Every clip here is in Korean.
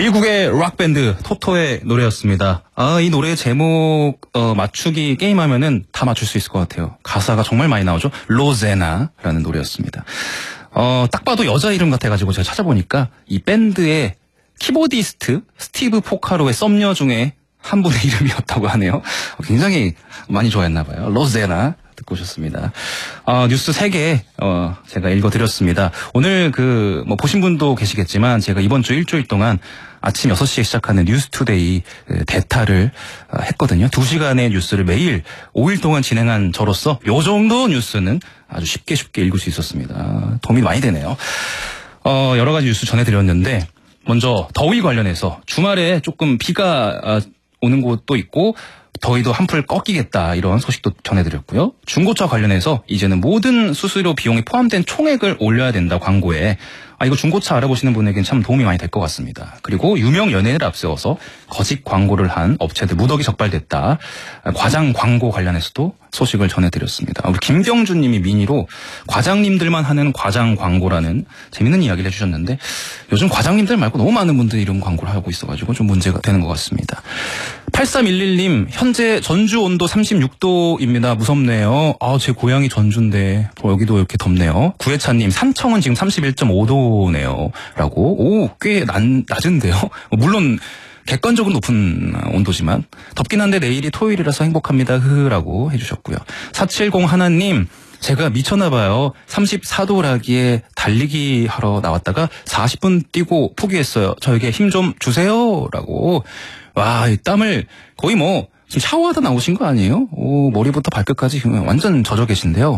미국의 락밴드 토토의 노래였습니다. 이 노래 제목 맞추기 게임하면은 다 맞출 수 있을 것 같아요. 가사가 정말 많이 나오죠. 로제나라는 노래였습니다. 딱 봐도 여자 이름 같아가지고 제가 찾아보니까 이 밴드의 키보디스트 스티브 포카로의 썸녀 중에 한 분의 이름이었다고 하네요. 굉장히 많이 좋아했나 봐요. 로제나 듣고 오셨습니다. 뉴스 3개 제가 읽어드렸습니다. 오늘 보신 분도 계시겠지만 제가 이번 주 일주일 동안 아침 6시에 시작하는 뉴스투데이 대타를 했거든요. 2시간의 뉴스를 매일 5일 동안 진행한 저로서 요 정도 뉴스는 아주 쉽게 읽을 수 있었습니다. 도움이 많이 되네요. 여러 가지 뉴스 전해드렸는데 먼저 더위 관련해서 주말에 조금 비가 오는 곳도 있고 더위도 한풀 꺾이겠다 이런 소식도 전해드렸고요. 중고차 관련해서 이제는 모든 수수료 비용이 포함된 총액을 올려야 된다 광고에 이거 중고차 알아보시는 분에게는 참 도움이 많이 될 것 같습니다. 그리고 유명 연예인을 앞세워서 거짓 광고를 한 업체들 무더기 적발됐다. 과장 광고 관련해서도 소식을 전해드렸습니다. 우리 김경준 님이 미니로 과장님들만 하는 과장 광고라는 재밌는 이야기를 해주셨는데 요즘 과장님들 말고 너무 많은 분들이 이런 광고를 하고 있어가지고 좀 문제가 되는 것 같습니다. 8311님 현재 전주 온도 36도입니다. 무섭네요. 제 고향이 전주인데 여기도 이렇게 덥네요. 구혜찬님 산청은 지금 31.5도네요. 라고 꽤 낮은데요. 물론 객관적으로 높은 온도지만 덥긴 한데 내일이 토요일이라서 행복합니다. 라고 해주셨고요. 470 하나님 제가 미쳤나봐요. 34도라기에 달리기 하러 나왔다가 40분 뛰고 포기했어요. 저에게 힘 좀 주세요. 라고 이 땀을 거의 지금 샤워하다 나오신 거 아니에요? 머리부터 발끝까지 완전 젖어 계신데요.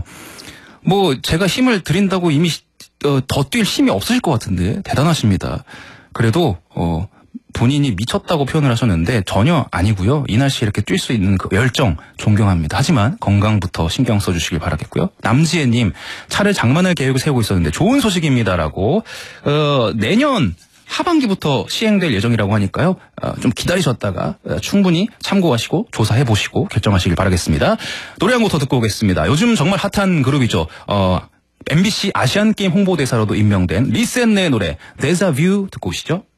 제가 힘을 드린다고 이미 더 뛸 힘이 없으실 것 같은데 대단하십니다. 그래도 본인이 미쳤다고 표현을 하셨는데 전혀 아니고요. 이 날씨에 이렇게 뛸 수 있는 그 열정 존경합니다. 하지만 건강부터 신경 써주시길 바라겠고요. 남지혜님 차를 장만할 계획을 세우고 있었는데 좋은 소식입니다라고 내년 하반기부터 시행될 예정이라고 하니까요. 좀 기다리셨다가 충분히 참고하시고 조사해보시고 결정하시길 바라겠습니다. 노래 한 곡 더 듣고 오겠습니다. 요즘 정말 핫한 그룹이죠. MBC 아시안게임 홍보대사로도 임명된 리센의 노래 데자뷰 듣고 오시죠.